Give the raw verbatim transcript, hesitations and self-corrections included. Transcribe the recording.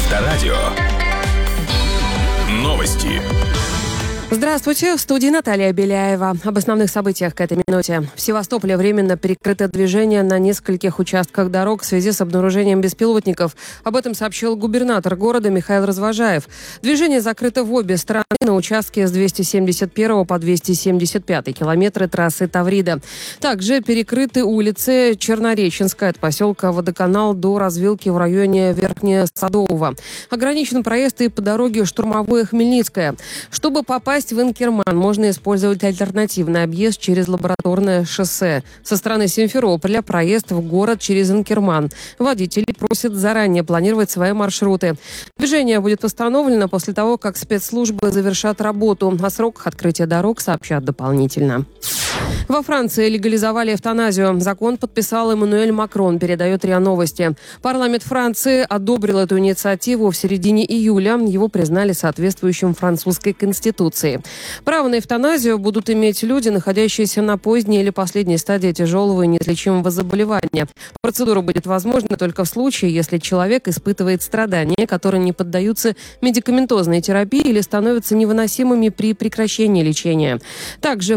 Авторадио. Новости. Здравствуйте, в студии Наталья Беляева. Об основных событиях к этой минуте. В Севастополе временно перекрыто движение на нескольких участках дорог в связи с обнаружением беспилотников. Об этом сообщил губернатор города Михаил Развожаев. Движение закрыто в обе стороны на участке с двести семьдесят первого по двести семьдесят пятый километры трассы Таврида. Также перекрыты улицы Чернореченская от поселка Водоканал до развилки в районе Верхнесадового. Ограничен проезд и по дороге Штурмовое Хмельницкое. Чтобы попасть в Инкерман, можно использовать альтернативный объезд через Лабораторное шоссе. Со стороны Симферополя проезд в город через Инкерман. Водители просят заранее планировать свои маршруты. Движение будет восстановлено после того, как спецслужбы завершат работу. О сроках открытия дорог сообщат дополнительно. Во Франции легализовали эвтаназию. Закон подписал Эммануэль Макрон, передает РИА Новости. Парламент Франции одобрил эту инициативу в середине июля. Его признали соответствующим французской конституции. Право на эвтаназию будут иметь люди, находящиеся на поздней или последней стадии тяжелого и неизлечимого заболевания. Процедура будет возможна только в случае, если человек испытывает страдания, которые не поддаются медикаментозной терапии или становятся невыносимыми при прекращении лечения. Также